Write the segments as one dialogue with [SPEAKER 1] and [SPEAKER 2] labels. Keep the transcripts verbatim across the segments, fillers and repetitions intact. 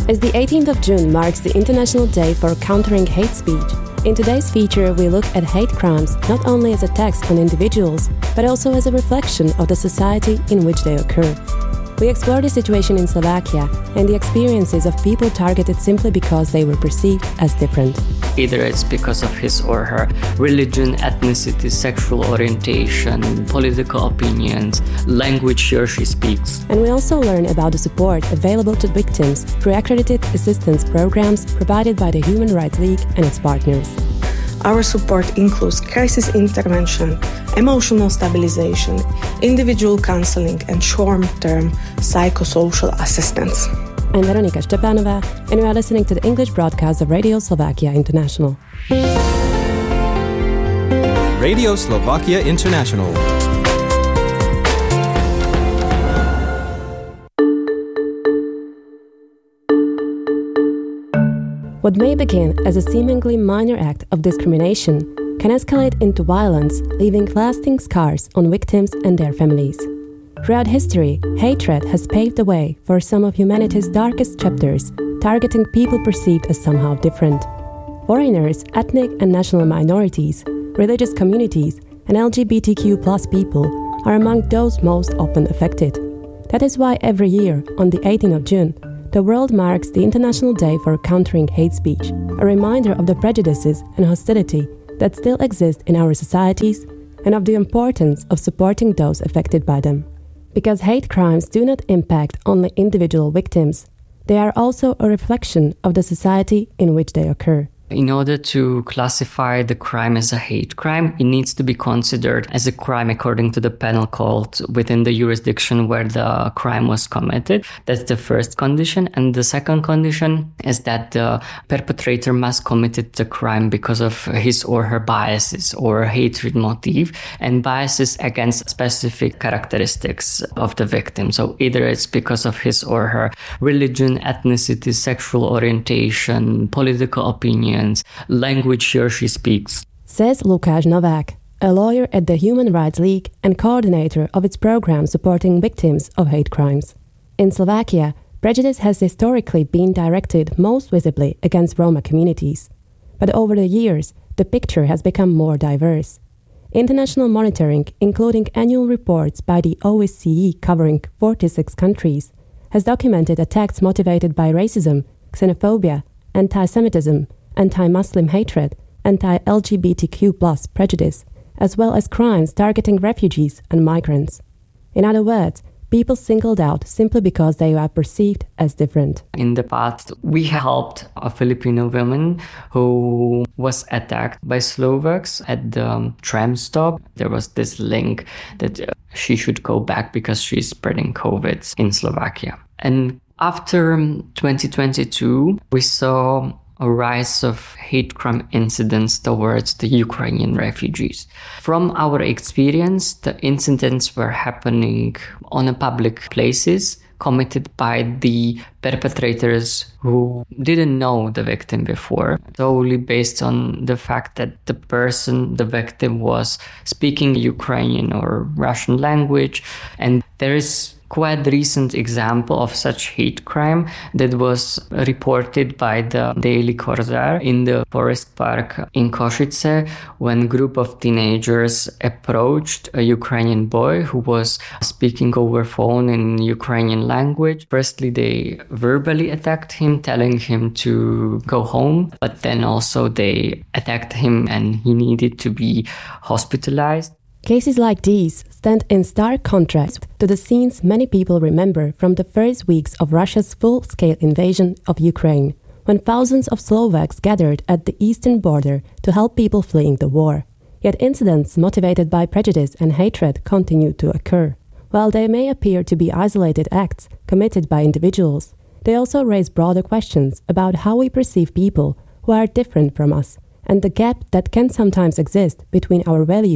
[SPEAKER 1] As the eighteenth of June marks the International Day for Countering Hate Speech, in today's feature we look at hate crimes not only as attacks on individuals, but also as a reflection of the society in which they occur. We explore the situation in Slovakia and the experiences of people targeted simply because they were perceived as different.
[SPEAKER 2] Either it's because of his or her religion, ethnicity, sexual orientation, political opinions, language he or she speaks.
[SPEAKER 1] And we also learn about the support available to victims through accredited assistance programs provided by the Human Rights League and its partners.
[SPEAKER 3] Our support includes crisis intervention, emotional stabilization, individual counseling and short-term psychosocial assistance.
[SPEAKER 1] I'm Veronika Štepanová, and we are listening to the English broadcast of Radio Slovakia International.
[SPEAKER 4] Radio Slovakia International.
[SPEAKER 1] What may begin as a seemingly minor act of discrimination can escalate into violence, leaving lasting scars on victims and their families. Throughout history, hatred has paved the way for some of humanity's darkest chapters, targeting people perceived as somehow different. Foreigners, ethnic and national minorities, religious communities, and L G B T Q plus people are among those most often affected. That is why every year, on the eighteenth of June, the world marks the International Day for Countering Hate Speech, a reminder of the prejudices and hostility that still exist in our societies and of the importance of supporting those affected by them. Because hate crimes do not impact only individual victims, they are also a reflection of the society in which they occur.
[SPEAKER 2] In order to classify the crime as a hate crime, it needs to be considered as a crime according to the penal code within the jurisdiction where the crime was committed. That's the first condition. And the second condition is that the perpetrator must committed the crime because of his or her biases or hatred motive and biases against specific characteristics of the victim. So either it's because of his or her religion, ethnicity, sexual orientation, political opinion, language he or she speaks.
[SPEAKER 1] Says Lukáš Novák, a lawyer at the Human Rights League and coordinator of its program supporting victims of hate crimes. In Slovakia, prejudice has historically been directed most visibly against Roma communities. But over the years, the picture has become more diverse. International monitoring, including annual reports by the O S C E covering forty-six countries, has documented attacks motivated by racism, xenophobia, anti-Semitism, anti-Muslim hatred, anti-L G B T Q plus prejudice, as well as crimes targeting refugees and migrants. In other words, people singled out simply because they are perceived as different.
[SPEAKER 2] In the past, we helped a Filipino woman who was attacked by Slovaks at the tram stop. There was this link that she should go back because she's spreading COVID in Slovakia. And after twenty twenty-two, we saw a rise of hate crime incidents towards the Ukrainian refugees. From our experience, the incidents were happening on a public places committed by the perpetrators who didn't know the victim before, solely based on the fact that the person, the victim, was speaking Ukrainian or Russian language. And there is quite recent example of such hate crime that was reported by the Daily Korzár in the forest park in Košice when a group of teenagers approached a Ukrainian boy who was speaking over phone in Ukrainian language. Firstly, they verbally attacked him, telling him to go home, but then also they attacked him and he needed to be hospitalized.
[SPEAKER 1] Cases like these stand in stark contrast to the scenes many people remember from the first weeks of Russia's full-scale invasion of Ukraine, when thousands of Slovaks gathered at the eastern border to help people fleeing the war. Yet incidents motivated by prejudice and hatred continue to occur. While they may appear to be isolated acts committed by individuals, they also raise broader questions about how we perceive people who are different from us, and the gap that can sometimes exist between our values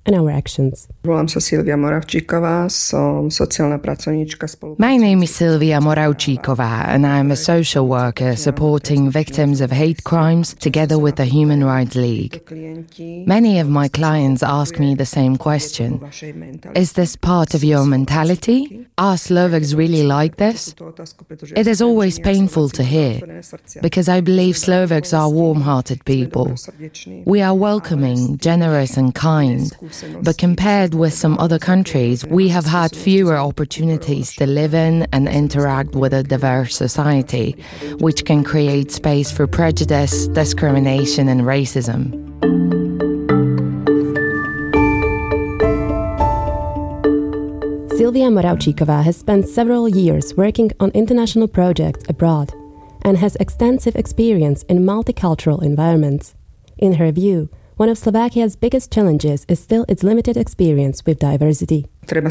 [SPEAKER 1] and our actions.
[SPEAKER 5] Volám sa Silvia Moravčíková, som sociálna pracovníčka.
[SPEAKER 6] My name is Silvia Moravčíková, and I am a social worker supporting victims of hate crimes together with the Human Rights League. Many of my clients ask me the same question. Is this part of your mentality? Are Slovaks really like this? It is always painful to hear, because I believe Slovaks are warm-hearted people. We are welcoming, generous and kind, but compared with some other countries, we have had fewer opportunities to live in and interact with a diverse society, which can create space for prejudice, discrimination and racism.
[SPEAKER 1] Silvia Moravčíková has spent several years working on international projects abroad and has extensive experience in multicultural environments. In her view, one of Slovakia's biggest challenges is still its limited experience with diversity.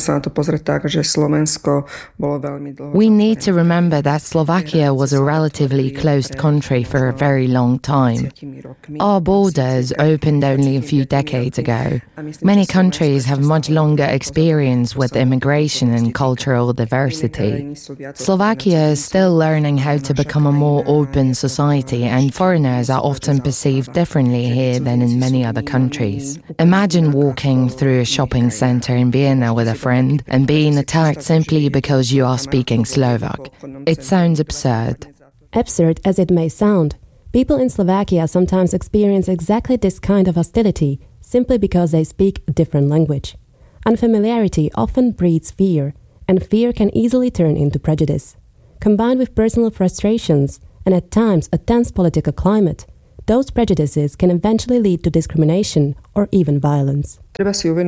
[SPEAKER 6] We need to remember that Slovakia was a relatively closed country for a very long time. Our borders opened only a few decades ago. Many countries have much longer experience with immigration and cultural diversity. Slovakia is still learning how to become a more open society, and foreigners are often perceived differently here than in many other countries. Imagine walking through a shopping center in Vienna with a friend and being attacked simply because you are speaking Slovak. It sounds absurd.
[SPEAKER 1] Absurd as it may sound, people in Slovakia sometimes experience exactly this kind of hostility simply because they speak a different language. Unfamiliarity often breeds fear, and fear can easily turn into prejudice. Combined with personal frustrations and at times a tense political climate, those prejudices can eventually lead to discrimination or even violence.
[SPEAKER 6] We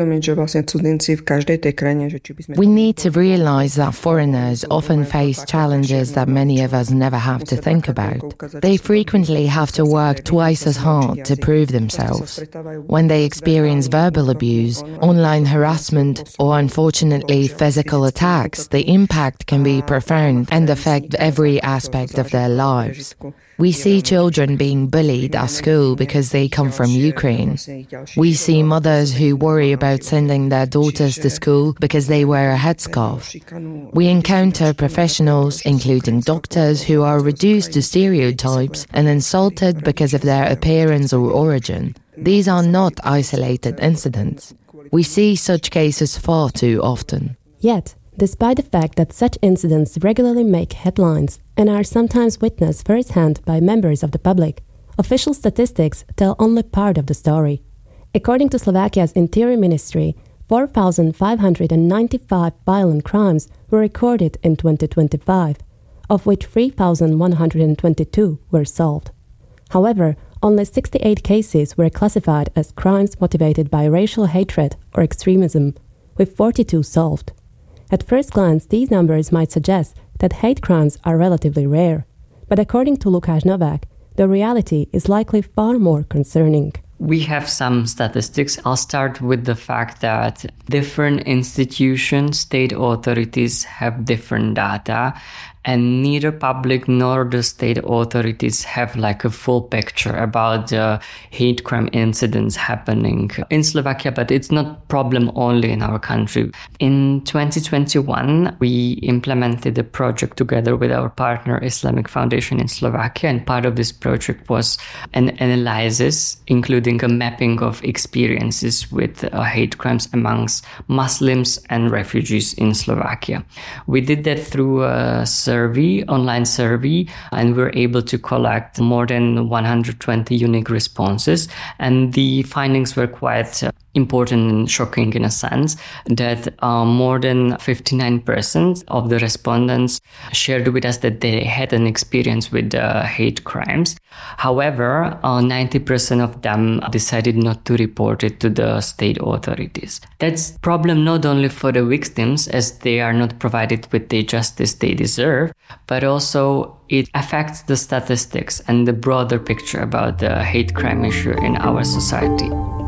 [SPEAKER 6] need to realize that foreigners often face challenges that many of us never have to think about. They frequently have to work twice as hard to prove themselves. When they experience verbal abuse, online harassment, or unfortunately physical attacks, the impact can be profound and affect every aspect of their lives. We see children being bullied at school because they come from Ukraine. We see mothers who worry about sending their daughters to school because they wear a headscarf. We encounter professionals, including doctors, who are reduced to stereotypes and insulted because of their appearance or origin. These are not isolated incidents. We see such cases far too often.
[SPEAKER 1] Yet, despite the fact that such incidents regularly make headlines and are sometimes witnessed firsthand by members of the public, official statistics tell only part of the story. According to Slovakia's Interior Ministry, four thousand five hundred ninety-five violent crimes were recorded in twenty twenty-five, of which three thousand one hundred twenty-two were solved. However, only sixty-eight cases were classified as crimes motivated by racial hatred or extremism, with forty-two solved. At first glance, these numbers might suggest that hate crimes are relatively rare, but according to Lukáš Novák, the reality is likely far more concerning.
[SPEAKER 2] We have some statistics. I'll start with the fact that different institutions, state authorities have different data, and neither public nor the state authorities have like a full picture about the hate crime incidents happening in Slovakia, but it's not problem only in our country. In twenty twenty-one, we implemented a project together with our partner Islamic Foundation in Slovakia, and part of this project was an analysis, including a mapping of experiences with uh, hate crimes amongst Muslims and refugees in Slovakia. We did that through a survey, online survey, and we were able to collect more than one hundred twenty unique responses. And the findings were quite uh, important and shocking in a sense that uh, more than fifty-nine percent of the respondents shared with us that they had an experience with uh, hate crimes. However, uh, ninety percent of them decided not to report it to the state authorities. That's a problem not only for the victims, as they are not provided with the justice they deserve, but also it affects the statistics and the broader picture about the hate crime issue in our society.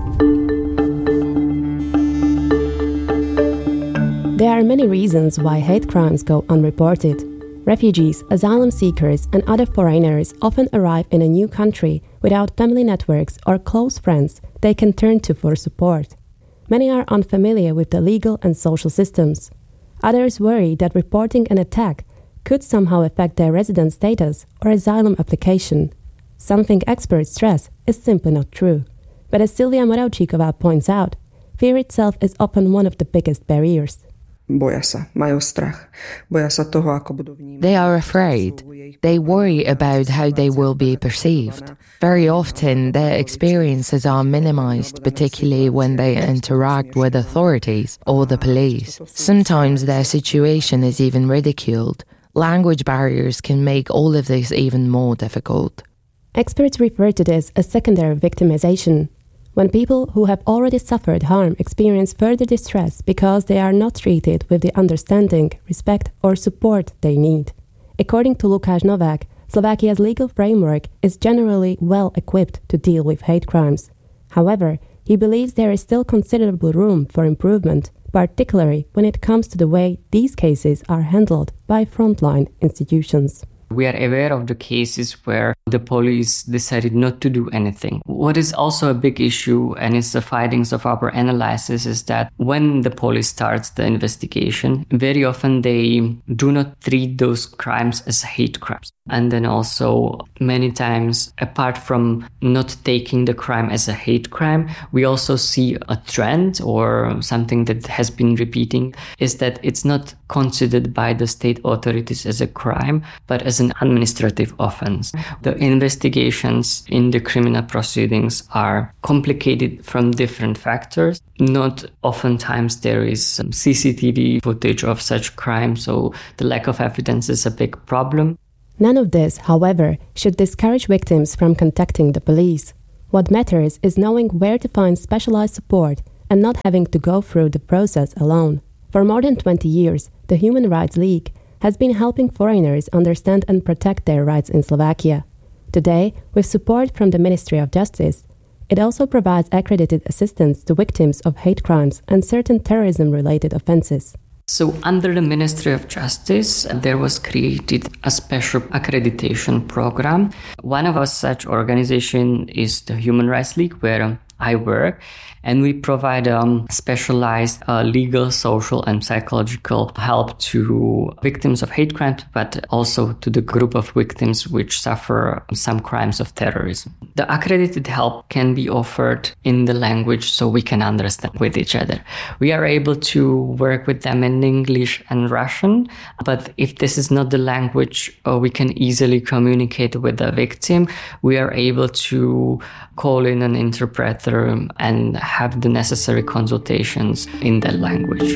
[SPEAKER 1] There are many reasons why hate crimes go unreported. Refugees, asylum seekers, and other foreigners often arrive in a new country without family networks or close friends they can turn to for support. Many are unfamiliar with the legal and social systems. Others worry that reporting an attack could somehow affect their resident status or asylum application. Something experts stress is simply not true. But as Silvia Moravčíková points out, fear itself is often one of the biggest barriers.
[SPEAKER 6] They are afraid. They worry about how they will be perceived. Very often, their experiences are minimized, particularly when they interact with authorities or the police. Sometimes their situation is even ridiculed. Language barriers can make all of this even more difficult.
[SPEAKER 1] Experts refer to this as secondary victimization, when people who have already suffered harm experience further distress because they are not treated with the understanding, respect or support they need. According to Lukáš Novák, Slovakia's legal framework is generally well equipped to deal with hate crimes. However, he believes there is still considerable room for improvement, particularly when it comes to the way these cases are handled by frontline institutions.
[SPEAKER 2] We are aware of the cases where the police decided not to do anything. What is also a big issue, and it's the findings of our analysis, is that when the police starts the investigation, very often they do not treat those crimes as hate crimes. And then also many times, apart from not taking the crime as a hate crime, we also see a trend or something that has been repeating, is that it's not considered by the state authorities as a crime, but as an administrative offense. The investigations in the criminal proceedings are complicated from different factors. Not oftentimes there is some C C T V footage of such crimes, so the lack of evidence is a big problem.
[SPEAKER 1] None of this, however, should discourage victims from contacting the police. What matters is knowing where to find specialized support and not having to go through the process alone. For more than twenty years, the Human Rights League has been helping foreigners understand and protect their rights in Slovakia. Today, with support from the Ministry of Justice, it also provides accredited assistance to victims of hate crimes and certain terrorism-related offenses.
[SPEAKER 2] So under the Ministry of Justice, there was created a special accreditation program. One of our such organizations is the Human Rights League, where I work, and we provide um, specialized uh, legal, social and psychological help to victims of hate crimes, but also to the group of victims which suffer some crimes of terrorism. The accredited help can be offered in the language so we can understand with each other. We are able to work with them in English and Russian, but if this is not the language uh, we can easily communicate with the victim, we are able to call in an interpreter and have the necessary consultations in that language.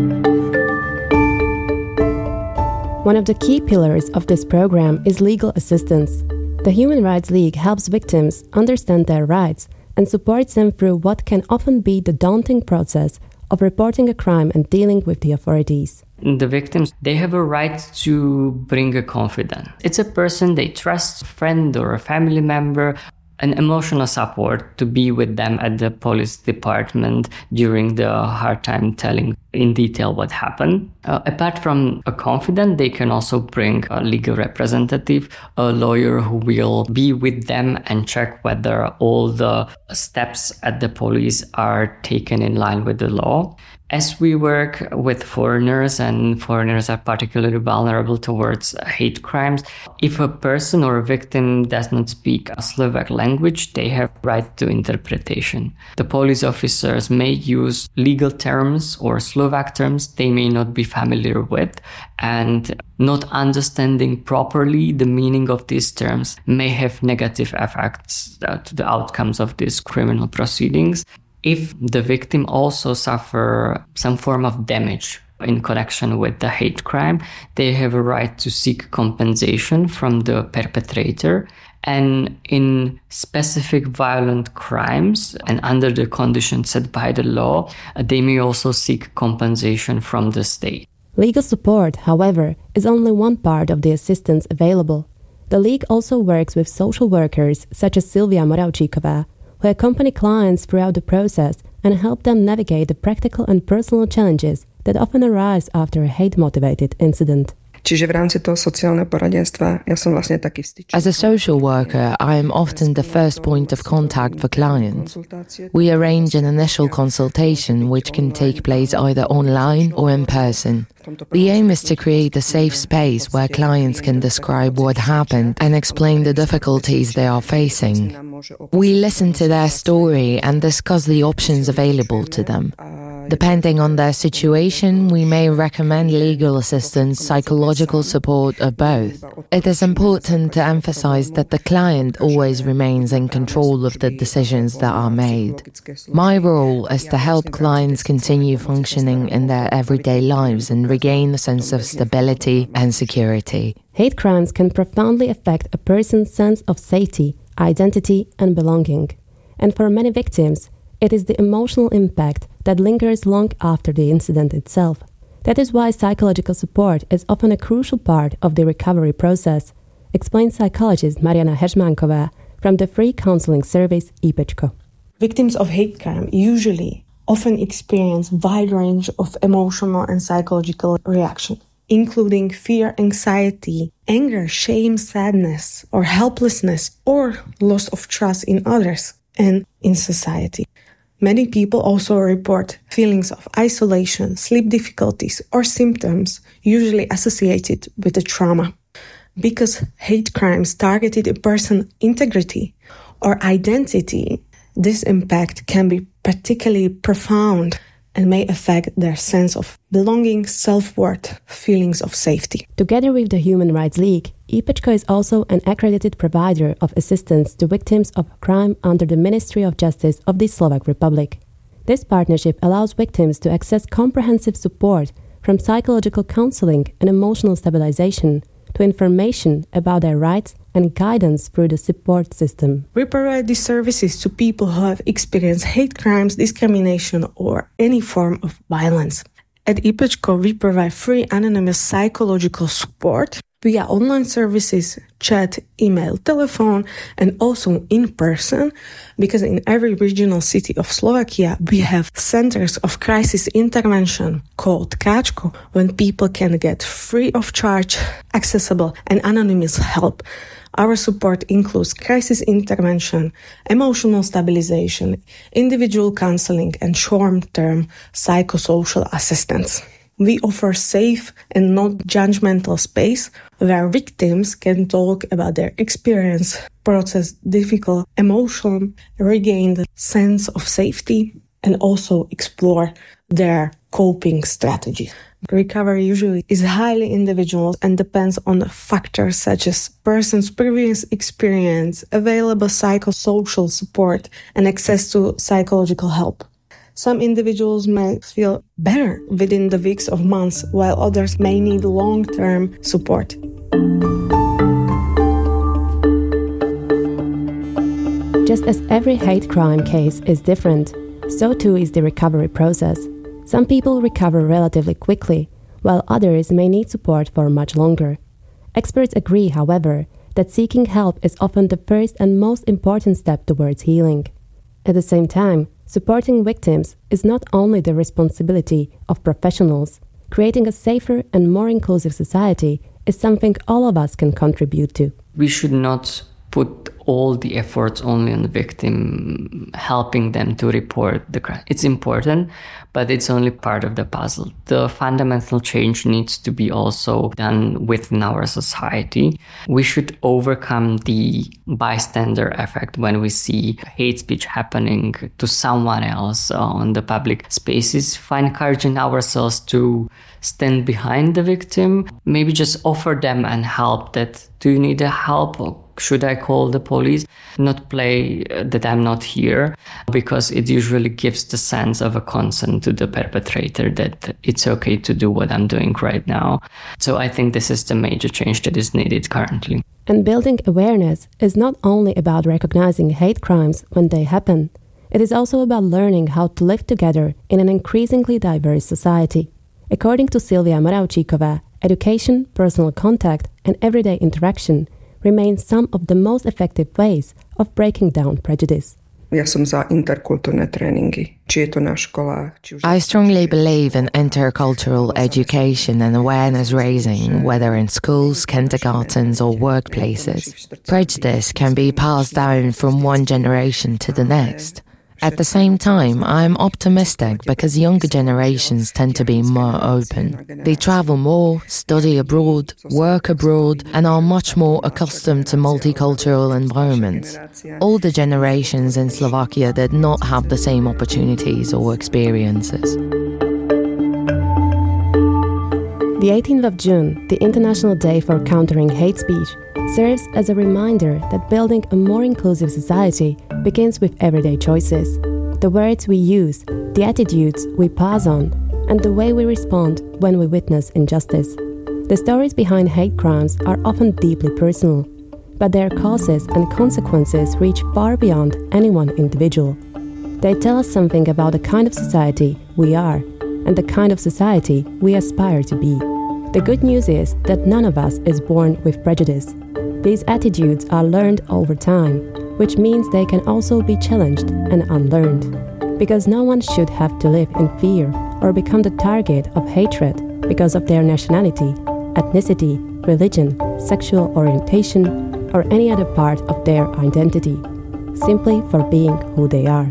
[SPEAKER 1] One of the key pillars of this program is legal assistance. The Human Rights League helps victims understand their rights and supports them through what can often be the daunting process of reporting a crime and dealing with the authorities.
[SPEAKER 2] The victims, they have a right to bring a confidant. It's a person they trust, a friend or a family member, an emotional support to be with them at the police department during the hard time telling in detail what happened. Uh, apart from a confidant, they can also bring a legal representative, a lawyer who will be with them and check whether all the steps at the police are taken in line with the law. As we work with foreigners, and foreigners are particularly vulnerable towards hate crimes, if a person or a victim does not speak a Slovak language, they have right to interpretation. The police officers may use legal terms or Slovak terms they may not be familiar with, and not understanding properly the meaning of these terms may have negative effects to the outcomes of these criminal proceedings. If the victim also suffer some form of damage in connection with the hate crime, they have a right to seek compensation from the perpetrator. And in specific violent crimes and under the conditions set by the law, they may also seek compensation from the state.
[SPEAKER 1] Legal support, however, is only one part of the assistance available. The League also works with social workers such as Silvia Moravčíková, who accompany clients throughout the process and help them navigate the practical and personal challenges that often arise after a hate-motivated incident.
[SPEAKER 5] Čiže v rámci toho sociálneho poradenstva ja som vlastne taký vstyčný.
[SPEAKER 6] As a social worker, I am often the first point of contact for clients. We arrange an initial consultation which can take place either online or in person. The aim is to create a safe space where clients can describe what happened and explain the difficulties they are facing. We listen to their story and discuss the options available to them. Depending on their situation, we may recommend legal assistance, psychological support, or both. It is important to emphasize that the client always remains in control of the decisions that are made. My role is to help clients continue functioning in their everyday lives and regain a sense of stability and security.
[SPEAKER 1] Hate crimes can profoundly affect a person's sense of safety, identity, and belonging. And for many victims, it is the emotional impact that lingers long after the incident itself. That is why psychological support is often a crucial part of the recovery process, explains psychologist Mariana Heřmánková from the free counseling service IPEčko.
[SPEAKER 3] Victims of hate crime usually often experience a wide range of emotional and psychological reactions, including fear, anxiety, anger, shame, sadness, or helplessness, or loss of trust in others and in society. Many people also report feelings of isolation, sleep difficulties, or symptoms usually associated with the trauma. Because hate crimes targeted a person's integrity or identity, this impact can be particularly profound and may affect their sense of belonging, self-worth, feelings of safety.
[SPEAKER 1] Together with the Human Rights League, IPEčko is also an accredited provider of assistance to victims of crime under the Ministry of Justice of the Slovak Republic. This partnership allows victims to access comprehensive support from psychological counseling and emotional stabilization to information about their rights and guidance through the support system.
[SPEAKER 3] We provide these services to people who have experienced hate crimes, discrimination, or any form of violence. At IPEčko, we provide free anonymous psychological support via online services, chat, email, telephone, and also in person, because in every regional city of Slovakia, we have centers of crisis intervention called Káčko, when people can get free of charge, accessible, and anonymous help. Our support includes crisis intervention, emotional stabilization, individual counseling, and short-term psychosocial assistance. We offer safe and non-judgmental space where victims can talk about their experience, process difficult emotion, regain the sense of safety, and also explore their coping strategies. Recovery usually is highly individual and depends on factors such as person's previous experience, available psychosocial support, and access to psychological help. Some individuals may feel better within the weeks or months, while others may need long-term support.
[SPEAKER 1] Just as every hate crime case is different, so too is the recovery process. Some people recover relatively quickly, while others may need support for much longer. Experts agree, however, that seeking help is often the first and most important step towards healing. At the same time, supporting victims is not only the responsibility of professionals. Creating a safer and more inclusive society is something all of us can contribute to.
[SPEAKER 2] We should not put all the efforts only on the victim, helping them to report the crime. It's important, but it's only part of the puzzle. The fundamental change needs to be also done within our society. We should overcome the bystander effect when we see hate speech happening to someone else on the public spaces. Find courage in ourselves to stand behind the victim, maybe just offer them and help that, do you need a help or should I call the police? Not play that I'm not here, because it usually gives the sense of a consent to the perpetrator that it's okay to do what I'm doing right now. So I think this is the major change that is needed currently.
[SPEAKER 1] And building awareness is not only about recognizing hate crimes when they happen. It is also about learning how to live together in an increasingly diverse society. According to Silvia Moravčíková, education, personal contact, and everyday interaction remain some of the most effective ways of breaking down prejudice.
[SPEAKER 5] Ja som za interkultúrne tréningy, či je to na školách. Či už...
[SPEAKER 6] I strongly believe in intercultural education and awareness raising, whether in schools, kindergartens or workplaces. Prejudice can be passed down from one generation to the next. At the same time, I am optimistic because younger generations tend to be more open. They travel more, study abroad, work abroad, and are much more accustomed to multicultural environments. Older generations in Slovakia did not have the same opportunities or experiences.
[SPEAKER 1] The eighteenth of June, the International Day for Countering Hate Speech, serves as a reminder that building a more inclusive society begins with everyday choices. The words we use, the attitudes we pass on, and the way we respond when we witness injustice. The stories behind hate crimes are often deeply personal, but their causes and consequences reach far beyond any one individual. They tell us something about the kind of society we are and the kind of society we aspire to be. The good news is that none of us is born with prejudice. These attitudes are learned over time, which means they can also be challenged and unlearned. Because no one should have to live in fear or become the target of hatred because of their nationality, ethnicity, religion, sexual orientation, or any other part of their identity, simply for being who they are.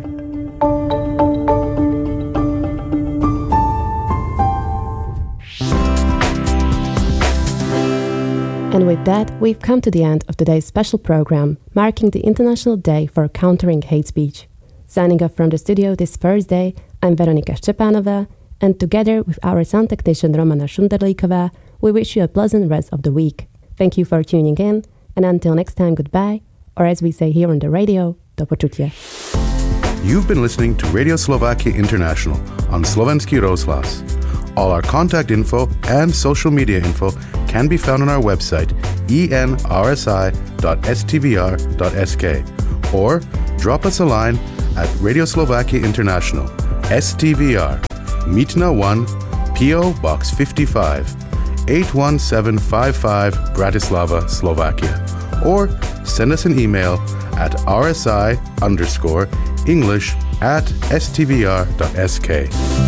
[SPEAKER 1] And with that, we've come to the end of today's special program, marking the International Day for Countering Hate Speech. Signing off from the studio this Thursday, I'm Veronika Szczepanova, and together with our sound technician Romana Šunderlíková, we wish you a pleasant rest of the week. Thank you for tuning in, and until next time, goodbye, or as we say here on the radio, do počutia.
[SPEAKER 7] You've been listening to Radio Slovakia International on Slovenský rozhlas. All our contact info and social media info can be found on our website e n r s i dot s t v r dot s k or drop us a line at Radio Slovakia International, S T V R, Mýtna one, P O Box fifty-five, eight one seven five five, Bratislava, Slovakia. Or send us an email at rsi underscore English at s t v r dot s k.